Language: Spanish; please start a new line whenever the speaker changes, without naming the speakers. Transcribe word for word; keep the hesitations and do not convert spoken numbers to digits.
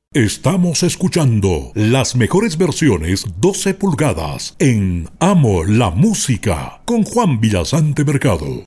Estamos escuchando las mejores versiones doce pulgadas en Amo la Música con Juan Villasante Mercado.